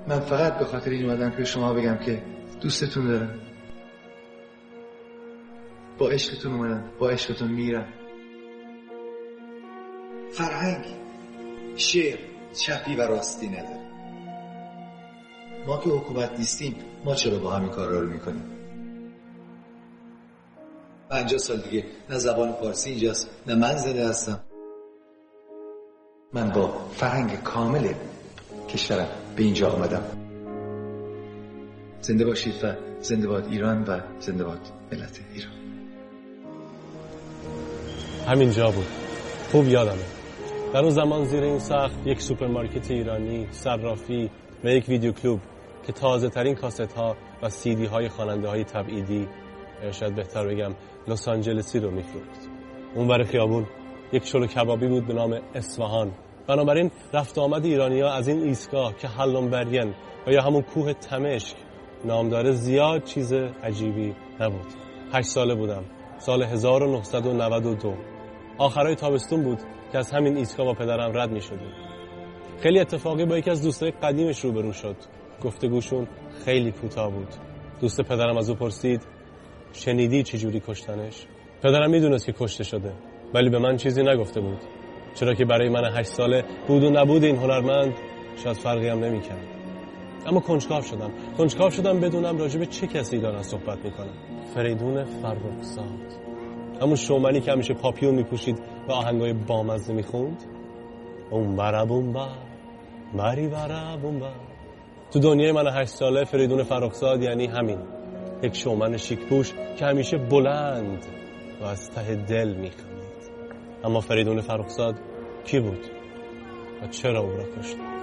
من فقط به خاطر این اومدم که شما بگم که دوستتون دارم. با عشقتون اومدم، با عشقتون میرم. فرهنگ، شعر چپی و راستی نداره. ما که حکومت نیستیم، ما چرا با همین کار رو میکنیم؟ 50 سال دیگه نه زبان فارسی اینجاست نه من زنده هستم. من با فرهنگ کامل کشورم به اینجا آمدم. زنده باشید و زنده باد ایران و زنده باد ملت ایران. همینجا بود، خوب یادمه. در اون زمان زیر این سقف یک سوپرمارکت ایرانی، صرافی و یک ویدیو کلوب که تازه ترین کاست ها و سی دی های خواننده های تبعیدی، یا شاید بهتر بگم لس آنجلسی رو میفروخت. اون ور خیابون یک شلو کبابی بود به نام اصفهان. بنابراین رفت آمد ایرانی‌ها از این ایستگاه که هلمبرین و یا همون کوه تمشک نام داره زیاد چیز عجیبی نبود. 8 ساله بودم، سال 1992. آخرای تابستون بود که از همین ایستگاه با پدرم رد می‌شدیم. خیلی اتفاقی با یکی از دوستای قدیمش روبرو شد. گفتگوشون خیلی کوتاه بود. دوست پدرم از او پرسید شنیدی چجوری کشتنش؟ پدرم میدونست که کشته شده، ولی به من چیزی نگفته بود، چرا که برای من 8 ساله بود و نبود این هنرمند شاید فرقی هم نمی‌کرد. اما کنجکاو شدم بدونم راجع به چه کسی دارن صحبت میکنن. فریدون فرخزاد، همون شومنی که همیشه پاپیون میپوشید و آهنگای بامزه میخوند. اون برا بومبا بری برا بومبا. تو دنیای من 8 ساله فریدون فرخزاد یعنی همین، یک شومن شیک‌پوش که همیشه بلند و از ته دل میخندید. اما فریدون فرخزاد کی بود و چرا او را کشت؟